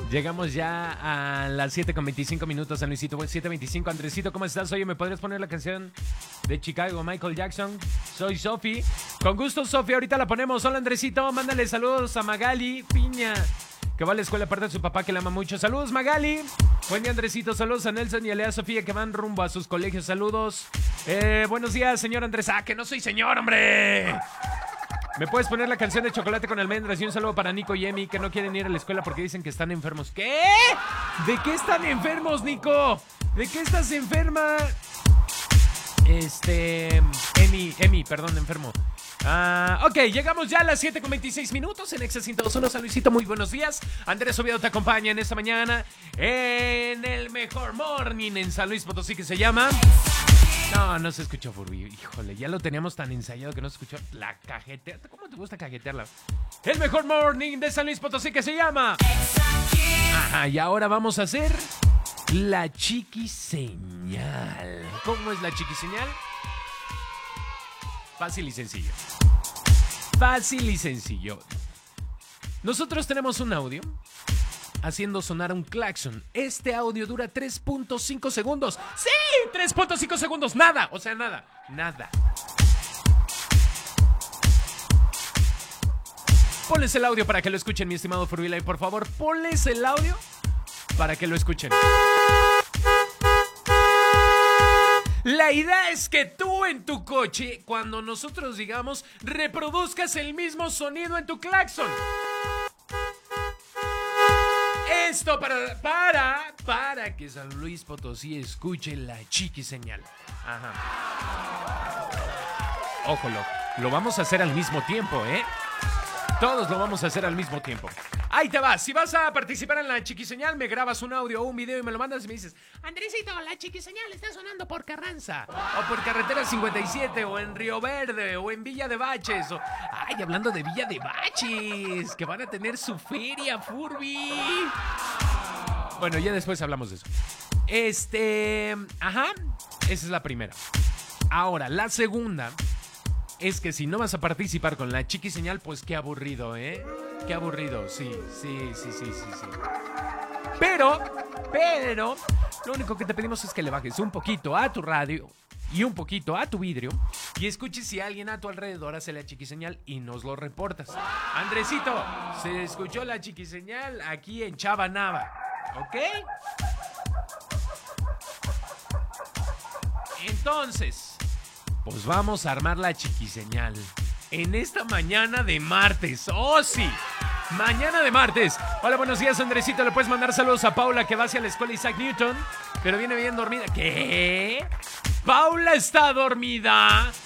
Llegamos ya a las 7:25 San Luisito. 7:25. Andresito, ¿cómo estás? Oye, ¿me podrías poner la canción de Chicago, Michael Jackson? Soy Sofi. Con gusto, Sofi, ahorita la ponemos. Hola, Andresito, mándale saludos a Magali Piña, que va a la escuela aparte de su papá, que la ama mucho. Saludos, Magali. Buen día, Andresito. Saludos a Nelson y a Lea Sofía, que van rumbo a sus colegios. Saludos. Buenos días, señor Andrés. ¡Ah, que no soy señor, hombre! ¿Me puedes poner la canción de Chocolate con Almendras? Y un saludo para Nico y Emi, que no quieren ir a la escuela porque dicen que están enfermos. ¿Qué? ¿De qué están enfermos, Nico? ¿De qué estás enferma? Emi, perdón, enfermo. Ok, llegamos ya a las 7:26 en Exa 102.1. San Luisito, muy buenos días. Andrés Oviedo te acompaña en esta mañana en el mejor morning en San Luis Potosí, que se llama... No se escuchó, Furby. Híjole, ya lo teníamos tan ensayado que no se escuchó la cajetea. ¿Cómo te gusta cajetearla? El mejor morning de San Luis Potosí, que se llama... Ajá, y ahora vamos a hacer la chiquiseñal. ¿Cómo es la chiquiseñal? Fácil y sencillo. Fácil y sencillo. Nosotros tenemos un audio haciendo sonar un claxon. Este audio dura 3.5 segundos. ¡Sí! 3.5 segundos. Nada. O sea, nada. Ponles el audio para que lo escuchen, mi estimado Furbilay. Por favor, ponles el audio para que lo escuchen. La idea es que tú en tu coche, cuando nosotros digamos, reproduzcas el mismo sonido en tu claxon. Esto para que San Luis Potosí escuche la chiquiseñal. Ajá. Ojo, lo vamos a hacer al mismo tiempo, ¿eh? Todos lo vamos a hacer al mismo tiempo. Ahí te vas. Si vas a participar en la chiquiseñal, me grabas un audio o un video y me lo mandas y me dices: Andresito, la chiquiseñal está sonando por Carranza, o por Carretera 57, o en Río Verde, o en Villa de Baches. Ay, hablando de Villa de Baches, que van a tener su feria, Furby. Bueno, ya después hablamos de eso. Ajá, esa es la primera. Ahora, la segunda es que si no vas a participar con la chiquiseñal, pues qué aburrido, ¿eh? Qué aburrido, sí. Pero, lo único que te pedimos es que le bajes un poquito a tu radio y un poquito a tu vidrio y escuches si alguien a tu alrededor hace la chiquiseñal y nos lo reportas. Andresito, se escuchó la chiquiseñal aquí en Chabanaba, ¿ok? Entonces, pues vamos a armar la chiquiseñal en esta mañana de martes. ¡Oh, sí! Mañana de martes. Hola, buenos días, Andresito. Le puedes mandar saludos a Paula, que va hacia la escuela Isaac Newton, pero viene bien dormida. ¿Qué? ¿Paula está dormida?